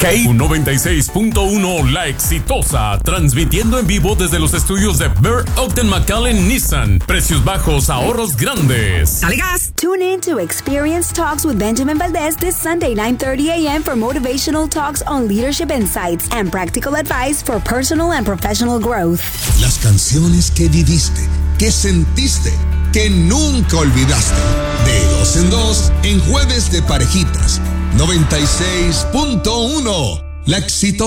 KIU96.1 La Exitosa, transmitiendo en vivo desde los estudios de Burr Ogden McAllen Nissan. Precios bajos, ahorros grandes. ¡Dale gas! Tune in to Experience Talks with Benjamin Valdez this Sunday, 9:30 a.m. for motivational talks on leadership insights and practical advice for personal and professional growth. Las canciones que viviste, que sentiste, que nunca olvidaste. De 2 en 2 en Jueves de Parejitas. 96.1 La Exitosa.